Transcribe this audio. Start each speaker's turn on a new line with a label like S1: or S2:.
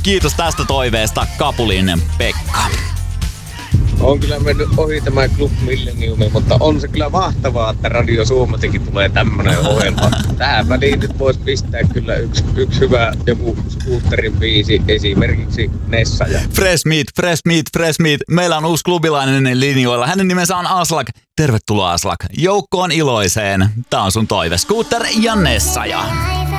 S1: Kiitos tästä toiveesta, Kapulin Pekka.
S2: On kyllä mennyt ohi tämä Club Millenniumi, mutta on se kyllä mahtavaa, että Radio Suomessakin tulee tämmönen ohjelma. Tähän väliin nyt voisi pistää kyllä yksi hyvä joku Scooterin biisi, esimerkiksi Nessa.
S1: Fresh meat. Meillä on uusi klubilainen linjoilla. Hänen nimensä on Aslak. Tervetuloa Aslak. Joukkoon iloiseen. Tää on sun toive. Scooter ja Nessaja.